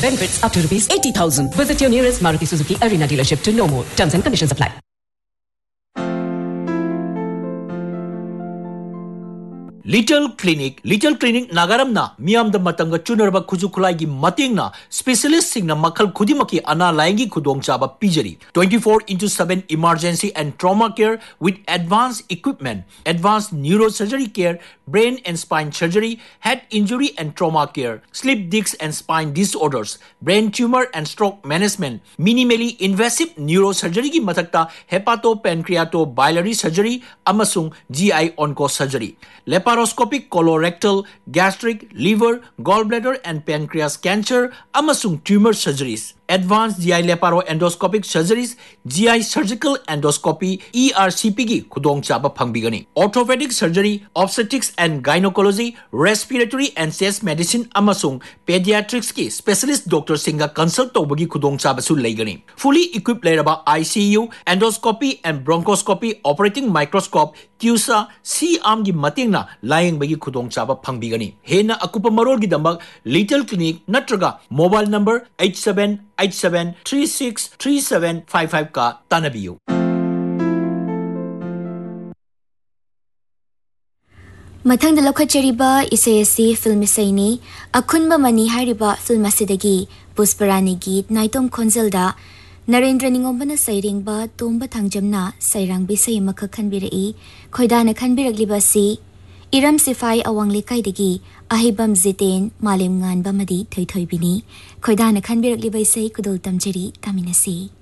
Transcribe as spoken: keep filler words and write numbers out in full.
Benefits up to rupees eighty thousand. Visit your nearest Maruti Suzuki Arena dealership to know more. Terms and conditions apply. Little Clinic, Little Clinic Nagaramna, Miam the Matanga Chunarba Kuzukulagi Matingna, specialist Signa Makal Kudimaki Ana Langi Kudong Chaba Pijari, twenty-four into seven emergency and trauma care with advanced equipment, advanced neurosurgery care, brain and spine surgery, head injury and trauma care, sleep disc and spine disorders, brain tumor and stroke management, minimally invasive neurosurgery ki matakta hepatopancreatobiliary surgery, amasung G I onco surgery, laparoscopic colorectal, gastric, liver, gallbladder and pancreas cancer, amasung tumor surgeries, advanced G I laparoendoscopic surgeries, G I surgical endoscopy, E R C P ki kudong chaba pangbigani, orthopedic surgery, obstetrics and gynecology, respiratory and chest medicine amasung pediatrics ki specialist doctor singa consult tawbagi kudong chaba su leigani. Fully equipped leraba I C U, endoscopy and bronchoscopy, operating microscope, Tusa, C-arm gi matingna lying bagi kudong chaba pangbigani. Hena akupa marol gi dambag Little Clinic natraga mobile number eight seven eight seven three six three seven five five ka tanabiyo. Mathang da lokha cheriba isayasi film isaini akhunba mani hariba film asidagi Pusparani git naitom khonjalda Narendra Ningombana Sairingba Tomba Thangjamna Sairang Bisay Makha Khanbirai Khoidana Khanbiragliba si Iram Sifai Awang Lekaidagi Ahibam Ziten Malim Ngan Bamadi Thoi Thoi Bini Khoidana Khanbiragliba Sai Kudul Tamjeri Taminasi